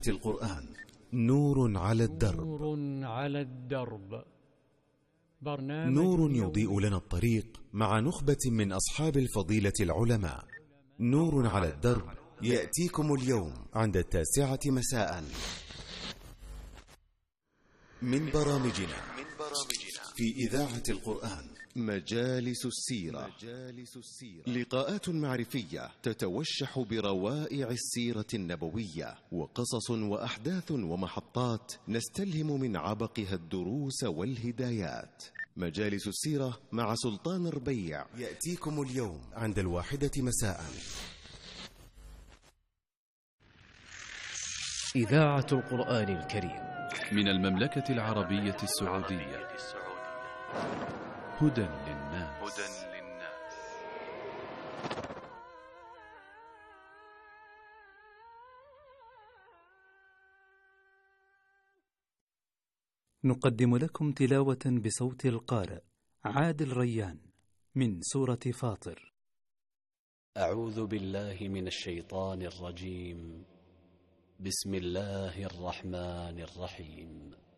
القرآن نور على الدرب. نور على الدرب، برنامج نور يضيء لنا الطريق مع نخبة من أصحاب الفضيلة العلماء. نور على الدرب يأتيكم اليوم عند 9 مساء من برامجنا في إذاعة القرآن مجالس السيرة. لقاءات معرفية تتوشح بروائع السيرة النبوية، وقصص وأحداث ومحطات نستلهم من عبقها الدروس والهدايات. مجالس السيرة مع سلطان ربيع يأتيكم اليوم عند 1 مساء. إذاعة القرآن الكريم من المملكة العربية السعودية. هدى للناس. نقدم لكم تلاوة بصوت القارئ عادل ريان من سورة فاطر. أعوذ بالله من الشيطان الرجيم. بسم الله الرحمن الرحيم.